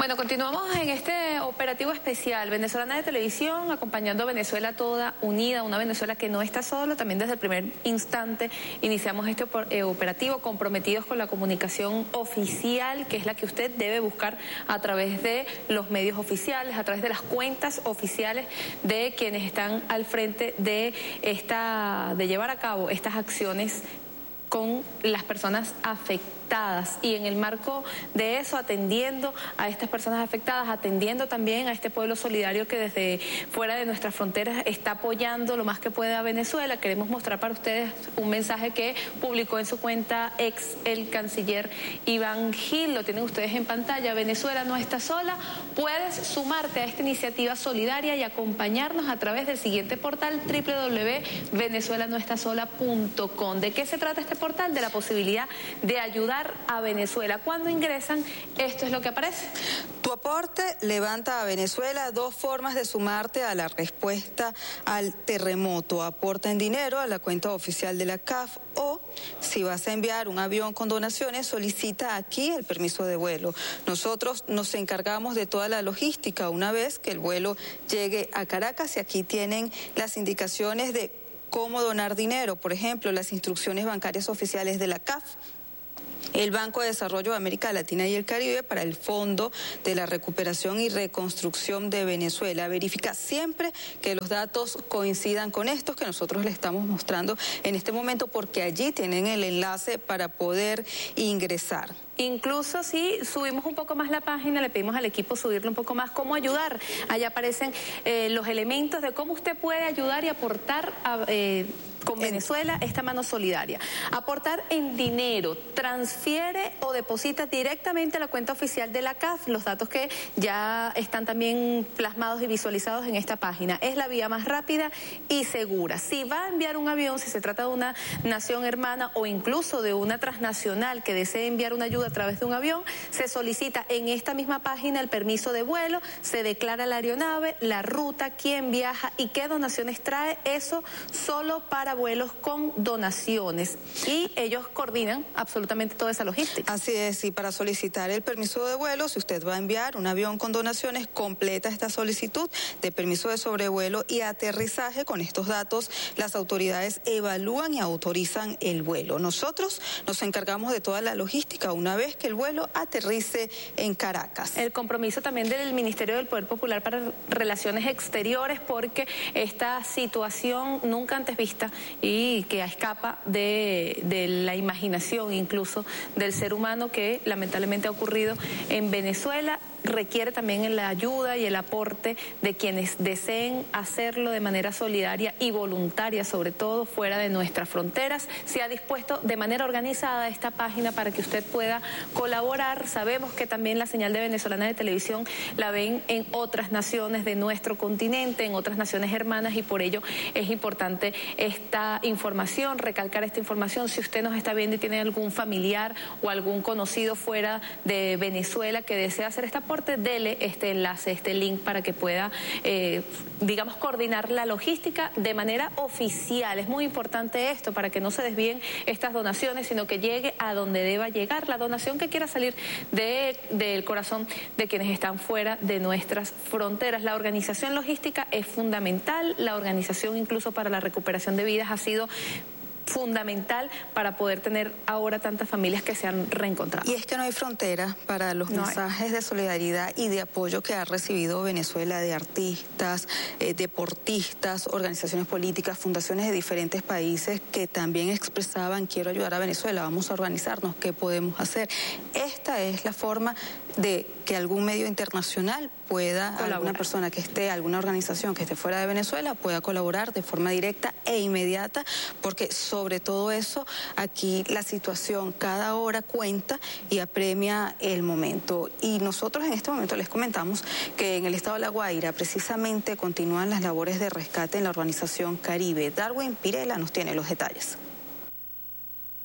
Bueno, continuamos en este operativo especial, Venezolana de Televisión, acompañando a Venezuela toda unida, una Venezuela que no está sola. También desde el primer instante iniciamos este operativo comprometidos con la comunicación oficial, que es la que usted debe buscar a través de los medios oficiales, a través de las cuentas oficiales de quienes están al frente de llevar a cabo estas acciones con las personas afectadas, y en el marco de eso atendiendo a estas personas afectadas, atendiendo también a este pueblo solidario que desde fuera de nuestras fronteras está apoyando lo más que puede a Venezuela. Queremos mostrar para ustedes un mensaje que publicó en su cuenta el canciller Iván Gil, lo tienen ustedes en pantalla. Venezuela no está sola, puedes sumarte a esta iniciativa solidaria y acompañarnos a través del siguiente portal www.venezuelanoestasola.com. ¿De qué se trata este portal? De la posibilidad de ayudar a Venezuela. Cuando ingresan, esto es lo que aparece. Tu aporte levanta a Venezuela. Dos formas de sumarte a la respuesta al terremoto. Aporta en dinero a la cuenta oficial de la CAF, o si vas a enviar un avión con donaciones, solicita aquí el permiso de vuelo. Nosotros nos encargamos de toda la logística una vez que el vuelo llegue a Caracas, y aquí tienen las indicaciones de cómo donar dinero. Por ejemplo, las instrucciones bancarias oficiales de la CAF, el Banco de Desarrollo de América Latina y el Caribe, para el Fondo de la Recuperación y Reconstrucción de Venezuela. Verifica siempre que los datos coincidan con estos que nosotros le estamos mostrando en este momento, porque allí tienen el enlace para poder ingresar. Incluso si subimos un poco más la página, le pedimos al equipo subirle un poco más cómo ayudar. Allá aparecen los elementos de cómo usted puede ayudar y aportar con Venezuela esta mano solidaria. Aportar en dinero, transfiere o deposita directamente a la cuenta oficial de la CAF, los datos que ya están también plasmados y visualizados en esta página. Es la vía más rápida y segura. Si va a enviar un avión, si se trata de una nación hermana o incluso de una transnacional que desee enviar una ayuda a través de un avión, se solicita en esta misma página el permiso de vuelo, se declara la aeronave, la ruta, quién viaja y qué donaciones trae. Eso solo para vuelos con donaciones, y ellos coordinan absolutamente toda esa logística. Así es, y para solicitar el permiso de vuelo, si usted va a enviar un avión con donaciones, completa esta solicitud de permiso de sobrevuelo y aterrizaje. Con estos datos, las autoridades evalúan y autorizan el vuelo. Nosotros nos encargamos de toda la logística una vez que el vuelo aterrice en Caracas. El compromiso también del Ministerio del Poder Popular para Relaciones Exteriores, porque esta situación nunca antes vista y que escapa de la imaginación incluso del ser humano, que lamentablemente ha ocurrido en Venezuela, requiere también la ayuda y el aporte de quienes deseen hacerlo de manera solidaria y voluntaria, sobre todo fuera de nuestras fronteras. Se ha dispuesto de manera organizada esta página para que usted pueda colaborar. Sabemos que también la señal de Venezolana de Televisión la ven en otras naciones de nuestro continente, en otras naciones hermanas, y por ello es importante esta información, recalcar esta información. Si usted nos está viendo y tiene algún familiar o algún conocido fuera de Venezuela que desea hacer este aporte, dele este enlace, este link, para que pueda, digamos, coordinar la logística de manera oficial. Es muy importante esto, para que no se desvíen estas donaciones, sino que llegue a donde deba llegar la donación que quiera salir del corazón de quienes están fuera de nuestras fronteras. La organización logística es fundamental, la organización incluso para la recuperación de vidas ha sido fundamental para poder tener ahora tantas familias que se han reencontrado. Y es que no hay frontera para los mensajes de solidaridad y de apoyo que ha recibido Venezuela de artistas, deportistas, organizaciones políticas, fundaciones de diferentes países que también expresaban: quiero ayudar a Venezuela, vamos a organizarnos, ¿qué podemos hacer? Esta es la forma de que algún medio internacional pueda, alguna persona que esté, alguna organización que esté fuera de Venezuela pueda colaborar de forma directa e inmediata, porque sobre todo eso, aquí la situación cada hora cuenta y apremia el momento. Y nosotros en este momento les comentamos que en el estado de La Guaira precisamente continúan las labores de rescate en la organización Caribe. Darwin Pirela nos tiene los detalles.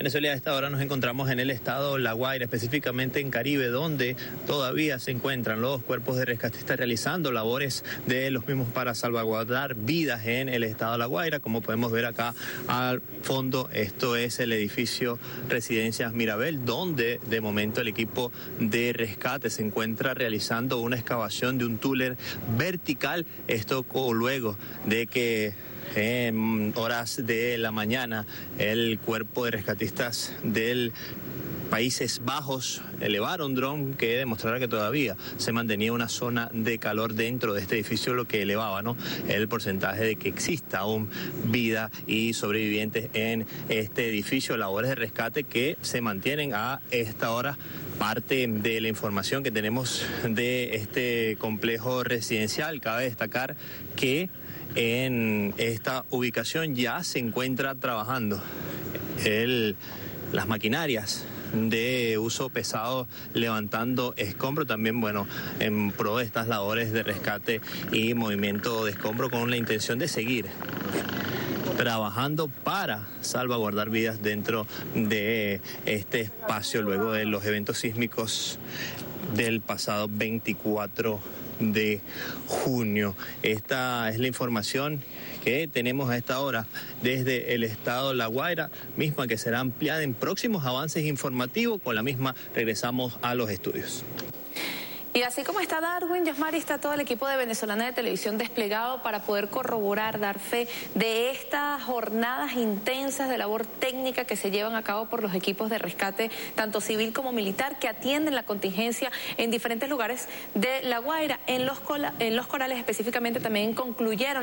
Venezuela, a esta hora nos encontramos en el estado La Guaira, específicamente en Caribe, donde todavía se encuentran los cuerpos de rescatistas realizando labores de los mismos para salvaguardar vidas en el estado La Guaira. Como podemos ver acá al fondo, esto es el edificio Residencias Mirabel, donde de momento el equipo de rescate se encuentra realizando una excavación de un túnel vertical, esto luego de que en horas de la mañana el cuerpo de rescatistas del Países Bajos elevaron dron que demostrara que todavía se mantenía una zona de calor dentro de este edificio, lo que elevaba, ¿no?, el porcentaje de que exista aún vida y sobrevivientes en este edificio. Labores de rescate que se mantienen a esta hora. Parte de la información que tenemos de este complejo residencial, cabe destacar que en esta ubicación ya se encuentra trabajando las maquinarias de uso pesado, levantando escombro también, bueno, en pro de estas labores de rescate y movimiento de escombro, con la intención de seguir trabajando para salvaguardar vidas dentro de este espacio luego de los eventos sísmicos del pasado 24 de junio. Esta es la información que tenemos a esta hora desde el estado La Guaira, misma que será ampliada en próximos avances informativos. Con la misma regresamos a los estudios. Y así como está Darwin, Yosmari, está todo el equipo de Venezolana de Televisión desplegado para poder corroborar, dar fe de estas jornadas intensas de labor técnica que se llevan a cabo por los equipos de rescate, tanto civil como militar, que atienden la contingencia en diferentes lugares de La Guaira. En Los Corales específicamente también concluyeron